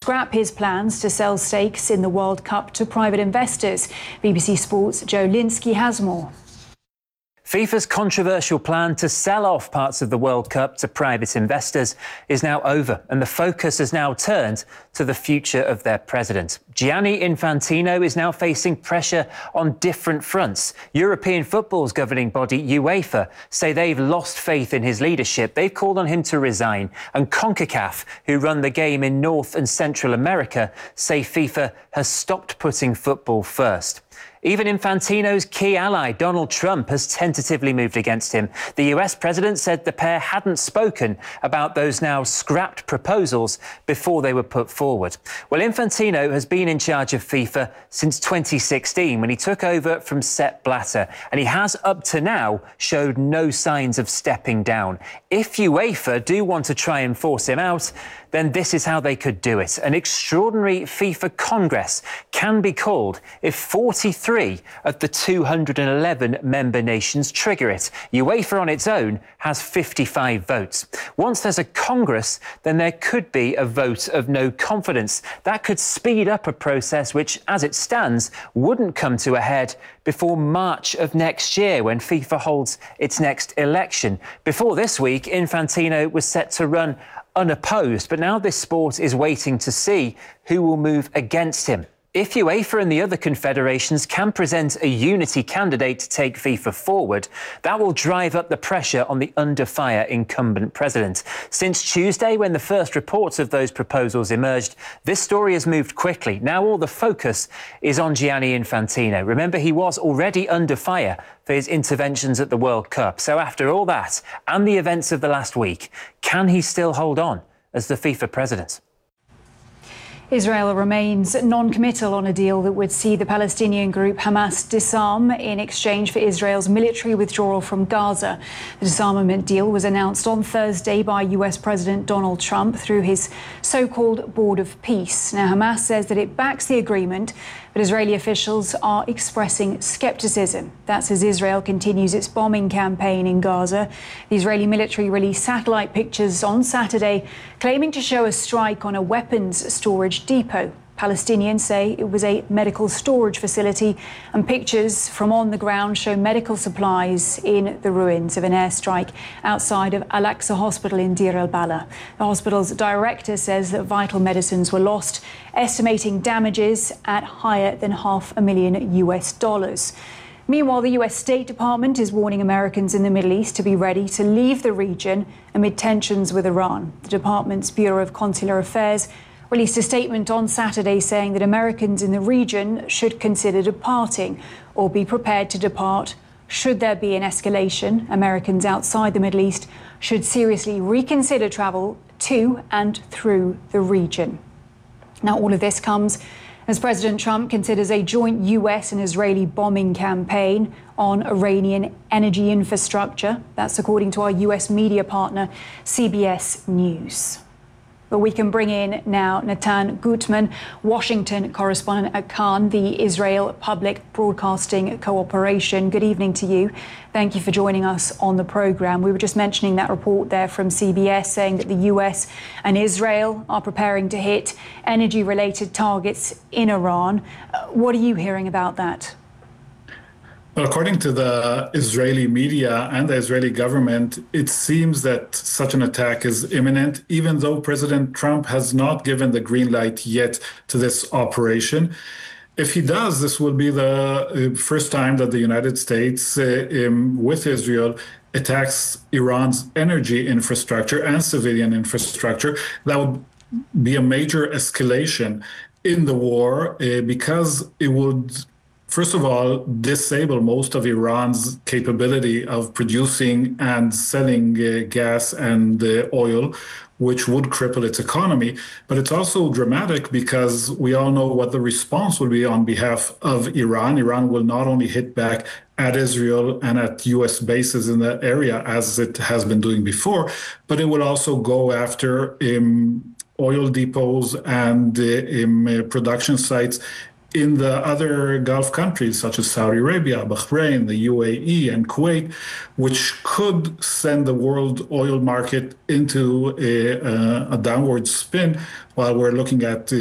scrap his plans to sell stakes in the World Cup to private investors. BBC Sports' Joe Linsky has more. FIFA's controversial plan to sell off parts of the World Cup to private investors is now over, and the focus has now turned to the future of their president. Gianni Infantino is now facing pressure on different fronts. European football's governing body, UEFA, say they've lost faith in his leadership. They've called on him to resign. And CONCACAF, who run the game in North and Central America, say FIFA has stopped putting football first. Even Infantino's key ally, Donald Trump, has tentatively moved against him. The US president said the pair hadn't spoken about those now scrapped proposals before they were put forward. Well, Infantino has been in charge of FIFA since 2016 when he took over from Sepp Blatter, and he has up to now showed no signs of stepping down. If UEFA do want to try and force him out, then this is how they could do it. An extraordinary FIFA Congress can be called if 43 of the 211 member nations trigger it. UEFA on its own has 55 votes. Once there's a Congress, then there could be a vote of no confidence. That could speed up a process which, as it stands, wouldn't come to a head before March of next year, when FIFA holds its next election. Before this week, Infantino was set to run unopposed, but now this sport is waiting to see who will move against him. If UEFA and the other confederations can present a unity candidate to take FIFA forward, that will drive up the pressure on the under-fire incumbent president. Since Tuesday, when the first reports of those proposals emerged, this story has moved quickly. Now all the focus is on Gianni Infantino. Remember, he was already under fire for his interventions at the World Cup. So after all that and the events of the last week, can he still hold on as the FIFA president? Israel remains non-committal on a deal that would see the Palestinian group Hamas disarm in exchange for Israel's military withdrawal from Gaza. The disarmament deal was announced on Thursday by US President Donald Trump through his so-called Board of Peace. Now, Hamas says that it backs the agreement, but Israeli officials are expressing skepticism. That's as Israel continues its bombing campaign in Gaza. The Israeli military released satellite pictures on Saturday claiming to show a strike on a weapons storage depot. Palestinians say it was a medical storage facility, and pictures from on the ground show medical supplies in the ruins of an airstrike outside of Al-Aqsa Hospital in Deir el-Balah. The hospital's director says that vital medicines were lost, estimating damages at higher than $500,000. Meanwhile, the US State Department is warning Americans in the Middle East to be ready to leave the region amid tensions with Iran. The department's Bureau of Consular Affairs released a statement on Saturday saying that Americans in the region should consider departing or be prepared to depart should there be an escalation. Americans outside the Middle East should seriously reconsider travel to and through the region. Now, all of this comes as President Trump considers a joint US and Israeli bombing campaign on Iranian energy infrastructure. That's according to our US media partner, CBS News. But we can bring in now Natan Gutman, Washington correspondent at Khan, the Israel Public Broadcasting Corporation. Good evening to you. Thank you for joining us on the program. We were just mentioning that report there from CBS saying that the US and Israel are preparing to hit energy-related targets in Iran. What are you hearing about that? Well, according to the Israeli media and the Israeli government, it seems that such an attack is imminent, even though President Trump has not given the green light yet to this operation. If he does, this will be the first time that the United States, with Israel, attacks Iran's energy infrastructure and civilian infrastructure. That would be a major escalation in the war because it would, first of all, disable most of Iran's capability of producing and selling gas and oil, which would cripple its economy. But it's also dramatic because we all know what the response will be on behalf of Iran. Iran will not only hit back at Israel and at U.S. bases in the area, as it has been doing before, but it will also go after oil depots and production sites in the other Gulf countries, such as Saudi Arabia, Bahrain, the UAE, and Kuwait, which could send the world oil market into a downward spin while we're looking at